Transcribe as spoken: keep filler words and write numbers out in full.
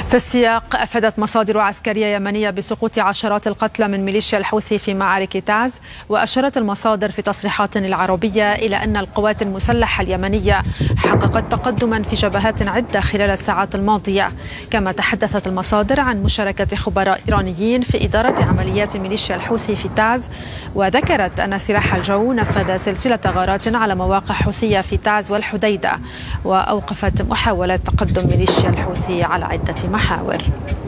في السياق، أفادت مصادر عسكرية يمنية بسقوط عشرات القتلى من ميليشيا الحوثي في معارك تعز. وأشارت المصادر في تصريحات العربية إلى أن القوات المسلحة اليمنية حققت تقدما في جبهات عدة خلال الساعات الماضية. كما تحدثت المصادر عن مشاركة خبراء إيرانيين في إدارة عمليات ميليشيا الحوثي في تعز. وذكرت أن سلاح الجو نفذ سلسلة غارات على مواقع حوثية في تعز والحديدة، وأوقفت محاولة تقدم ميليشيا الحوثي على عدة محاور.